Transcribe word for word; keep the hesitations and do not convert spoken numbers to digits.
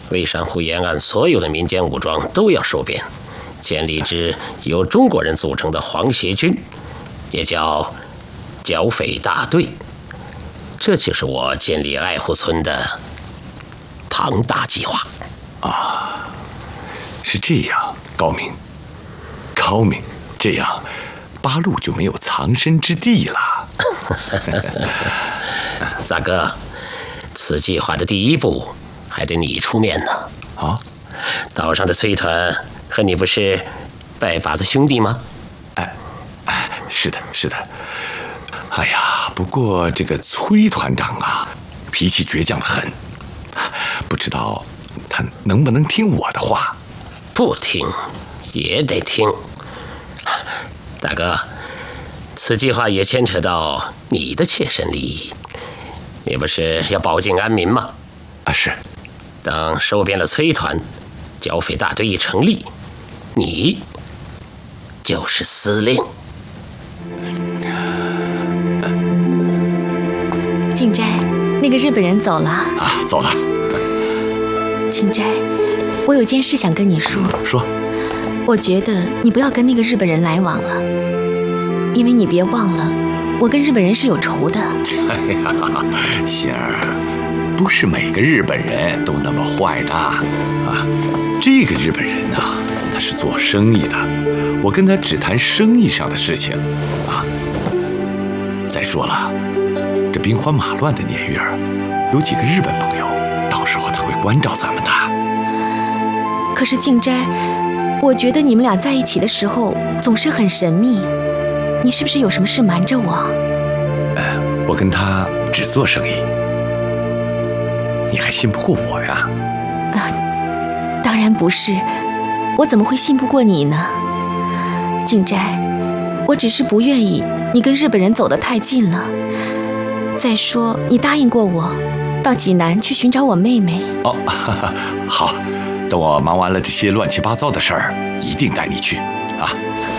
蔚山湖沿岸所有的民间武装都要收编，建立支由中国人组成的皇协军，也叫剿匪大队。这就是我建立爱护村的庞大计划。 啊，是这样，高明，高明，这样八路就没有藏身之地了。 大哥，此计划的第一步还得你出面呢。 啊， 岛上的崔团和你不是拜把子兄弟吗？ 哎，哎，是的，是的。哎呀，不过这个崔团长啊，脾气倔强得很，不知道他能不能听我的话。 不听也得听。大哥，此计划也牵扯到你的切身利益，你不是要保境安民吗？ 啊，是。 等收编了崔团，剿匪大队一成立，你就是司令。 静斋，那个日本人走了啊，走了。 静斋，我有件事想跟你说。 说。 我觉得你不要跟那个日本人来往了，因为你别忘了，我跟日本人是有仇的。 哎呀，星儿，不是每个日本人都那么坏的啊！这个日本人呢、啊，他是做生意的，我跟他只谈生意上的事情啊。再说了，这兵荒马乱的年月儿，有几个日本朋友，到时候他会关照咱们的。 可是静斋，我觉得你们俩在一起的时候总是很神秘，你是不是有什么事瞒着我？ 呃，我跟他只做生意，你还信不过我呀？ 啊，当然不是，我怎么会信不过你呢？静斋，我只是不愿意你跟日本人走得太近了。再说，你答应过我，到济南去寻找我妹妹。 哦，哈哈，好，等我忙完了这些乱七八糟的事儿，一定带你去啊。